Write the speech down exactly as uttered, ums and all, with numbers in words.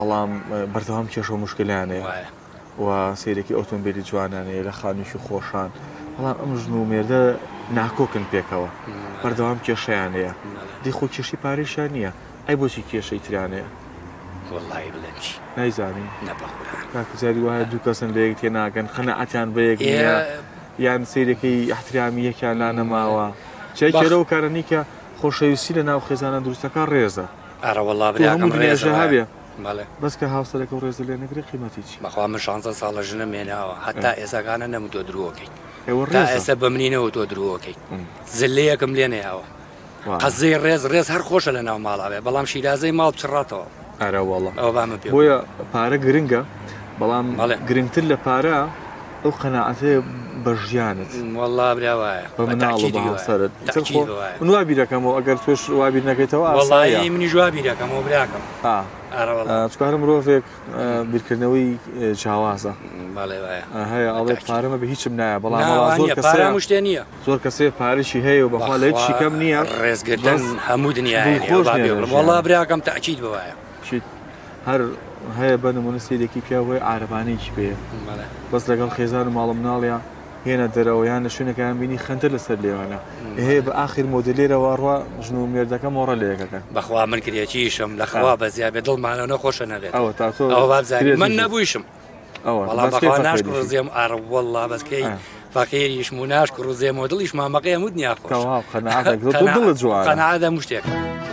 بەڵام بەردەوام کێشە و مشکلیانەیە و سیرێکی ئۆتۆمبیلی جوانانەیە لە خانوویشی خۆشان بەڵام ئەم ژن و مێردە ناکۆکن پێکەوە بەردەوام کێشەیانەیە دی خۆ کێشی پارێشان نییە ئەی بۆچی کێشەی ترانەیە نایزانین کاکوزاری وایە دوو کەسن لە یەک تێناگەن خەنەعەتیان بە یەک یان سیرەکەی ئەحترامی یەکیان لا نەماوە چای کێرە و کارەنی کە خۆشەویستی لە ناو خێزانە دروستەکە ڕێزە هەبێ بەس کە هاوسەرەکە و ڕێزە لێ نەگرێ قیمەتی چی بەخوا من شانزە ساڵە ژنە مێناوە هەتا ئێساکانە نەموتۆ درۆکەیت تا ئێستا بە منینەوە تۆ درۆکەیت زلەیەکم لێ نەیەوە قەزەی ڕێز ڕێز هەر خۆشە لە ناو ماڵاوێ بەڵام شیرازەی ماڵ بچڕاتەوە بۆیە پارە گرنگە بەڵام گرنگتر لە پارە ئەو قەناعەتەیە بە ژیانت وەڵڵا براوایە بە مناڵ و بە هاوسەرت من وا بیرەکەمەوە ئەگەر توێش وا بیر نەکەیتەوە وەڵڵی منی جوا بیرەکەمەوە براکەم چکارە مرۆڤێک بیرکردنەوەی جیاوازە هەیە ئەڵێ پارەمە بە هیچم نایە بەڵام پارە شتێ نییە زۆر کەسێ پارێکی هەیە و بەخوا لە هیچی کەم نییە ڕێزگردن هەموو دنیاە وەڵڵا براکەم تاکید بوایە هەر هەیە بە نمونە سیرێکی پیاوەی عارەبانەیەکی پێ بەس لەگەڵ خێزان و ماڵە مناڵیە هێنە دەرەوەیان لە شوێنەکەیان بینی خەنتە لەسەر لێوانە هەیە بە ئاخر مۆدلێرەوە ڕوا ژن و مێردەکە مۆڕە لەیەکەکەن بەخوا من کردێکیشم لەخوا بە زیابێ دڵمانە نەخۆشە نەبێت ئەوە من نەبوویشم بەڵام بەخوا ناشک ڕزیێم ئارە وەڵڵا بەسکەی فەقیریش و ناشک ڕزیێمەوە دڵیش مامەقەیە مود نیاخۆش قەناعەت دڵت جوانە قەناعەت هەموو شتێک